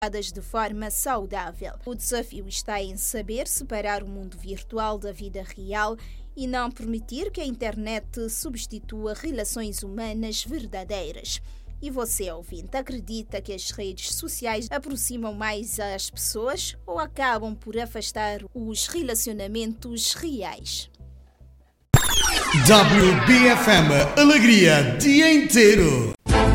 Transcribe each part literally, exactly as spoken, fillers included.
de forma saudável. O desafio está em saber separar o mundo virtual da vida real e não permitir que a internet substitua relações humanas verdadeiras. E você, ouvinte, acredita que as redes sociais aproximam mais as pessoas ou acabam por afastar os relacionamentos reais? W B F M Alegria dia inteiro.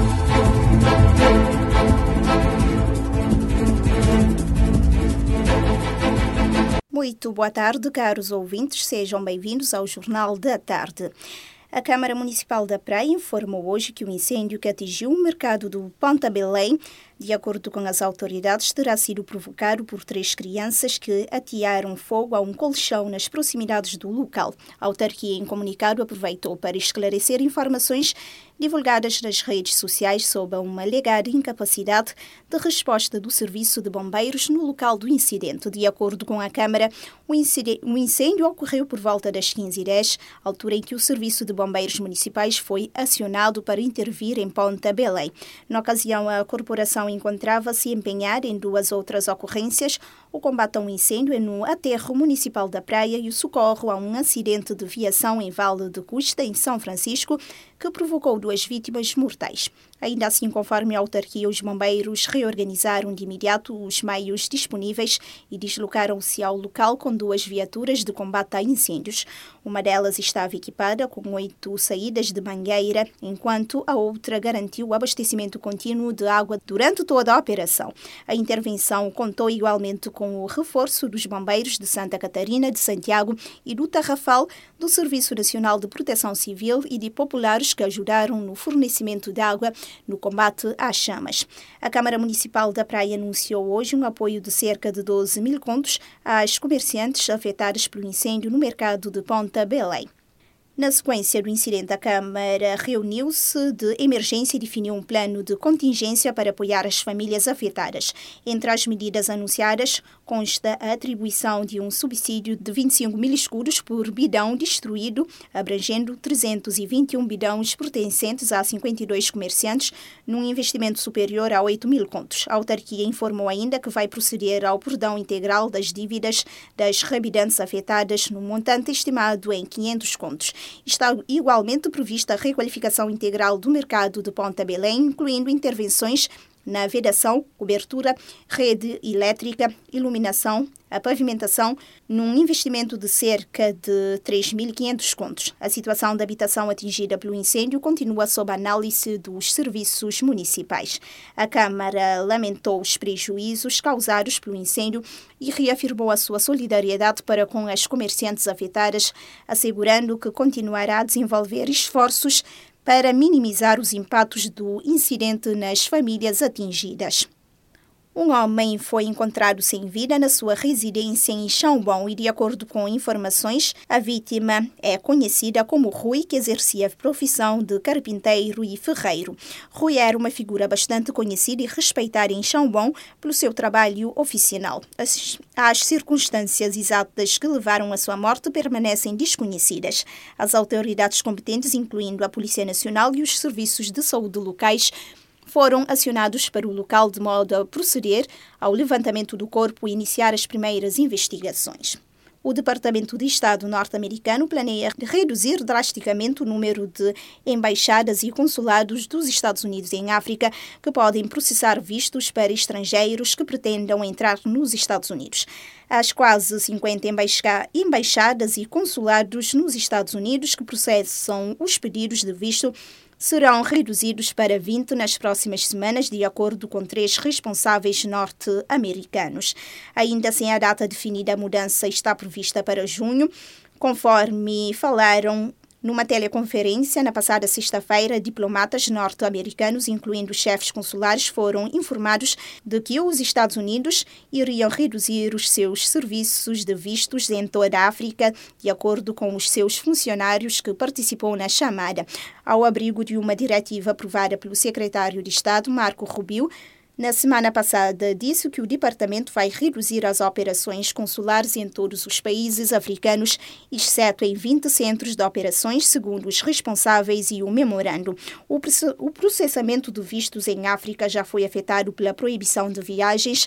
Muito boa tarde, caros ouvintes, sejam bem-vindos ao Jornal da Tarde. A Câmara Municipal da Praia informou hoje que o incêndio que atingiu o mercado do Ponta Belém, de acordo com as autoridades, terá sido provocado por três crianças que atearam fogo a um colchão nas proximidades do local. A autarquia, em comunicado, aproveitou para esclarecer informações divulgadas nas redes sociais sobre uma alegada incapacidade de resposta do Serviço de Bombeiros no local do incidente. De acordo com a Câmara, o incêndio ocorreu por volta das quinze e dez, altura em que o Serviço de Bombeiros Municipais foi acionado para intervir em Ponta Belém. Na ocasião, a corporação encontrava-se empenhada em duas outras ocorrências: o combate a um incêndio no aterro municipal da Praia e o socorro a um acidente de viação em Vale de Custa, em São Francisco, que provocou duas vítimas mortais. Ainda assim, conforme a autarquia, os bombeiros reorganizaram de imediato os meios disponíveis e deslocaram-se ao local com duas viaturas de combate a incêndios. Uma delas estava equipada com oito saídas de mangueira, enquanto a outra garantiu o abastecimento contínuo de água durante toda a operação. A intervenção contou igualmente com o reforço dos bombeiros de Santa Catarina, de Santiago e do Tarrafal, do Serviço Nacional de Proteção Civil e de populares que ajudaram no fornecimento de água no combate às chamas. A Câmara Municipal da Praia anunciou hoje um apoio de cerca de doze mil contos às comerciantes afetadas pelo incêndio no mercado de Ponta Belém. Na sequência do incidente, a Câmara reuniu-se de emergência e definiu um plano de contingência para apoiar as famílias afetadas. Entre as medidas anunciadas consta a atribuição de um subsídio de vinte e cinco mil escudos por bidão destruído, abrangendo trezentos e vinte e um bidões pertencentes a cinquenta e dois comerciantes, num investimento superior a oito mil contos. A autarquia informou ainda que vai proceder ao perdão integral das dívidas das residentes afetadas, num montante estimado em quinhentos contos. Está igualmente prevista a requalificação integral do mercado de Ponta Belém, incluindo intervenções na vedação, cobertura, rede elétrica, iluminação, a pavimentação, num investimento de cerca de três mil e quinhentos contos. A situação da habitação atingida pelo incêndio continua sob análise dos serviços municipais. A Câmara lamentou os prejuízos causados pelo incêndio e reafirmou a sua solidariedade para com as comerciantes afetadas, assegurando que continuará a desenvolver esforços para minimizar os impactos do incidente nas famílias atingidas. Um homem foi encontrado sem vida na sua residência em Chão Bom e, de acordo com informações, a vítima é conhecida como Rui, que exercia a profissão de carpinteiro e ferreiro. Rui era uma figura bastante conhecida e respeitada em Chão Bom pelo seu trabalho oficinal. As, as circunstâncias exatas que levaram à sua morte permanecem desconhecidas. As autoridades competentes, incluindo a Polícia Nacional e os serviços de saúde locais, foram acionados para o local de modo a proceder ao levantamento do corpo e iniciar as primeiras investigações. O Departamento de Estado norte-americano planeia reduzir drasticamente o número de embaixadas e consulados dos Estados Unidos em África que podem processar vistos para estrangeiros que pretendam entrar nos Estados Unidos. As quase cinquenta embaixa- embaixadas e consulados nos Estados Unidos que processam os pedidos de visto serão reduzidos para vinte nas próximas semanas, de acordo com três responsáveis norte-americanos. Ainda sem a data definida, a mudança está prevista para junho, conforme falaram numa teleconferência na passada sexta-feira. Diplomatas norte-americanos, incluindo chefes consulares, foram informados de que os Estados Unidos iriam reduzir os seus serviços de vistos em toda a África, de acordo com os seus funcionários que participou na chamada. Ao abrigo de uma diretiva aprovada pelo secretário de Estado, Marco Rubio, Na semana passada, disse que o departamento vai reduzir as operações consulares em todos os países africanos, exceto em vinte centros de operações, segundo os responsáveis e o memorando. O processamento de vistos em África já foi afetado pela proibição de viagens